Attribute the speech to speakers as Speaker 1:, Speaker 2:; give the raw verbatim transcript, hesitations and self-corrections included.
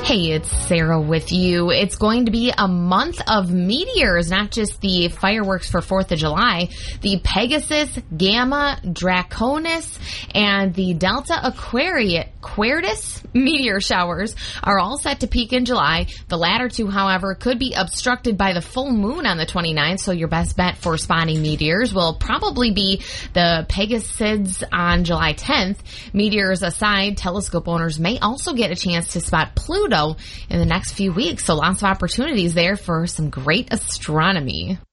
Speaker 1: Hey, it's Sarah with you. It's going to be a month of meteors, not just the fireworks for fourth of July. The Pegasus, Gamma, Draconis, and the Delta Aquari- Aquarius meteor showers are all set to peak in July. The latter two, however, could be obstructed by the full moon on the twenty-ninth, so your best bet for spotting meteors will probably be the Pegasids on July tenth. Meteors aside, telescope owners may also get a chance to spot Pluto in the next few weeks, so lots of opportunities there for some great astronomy.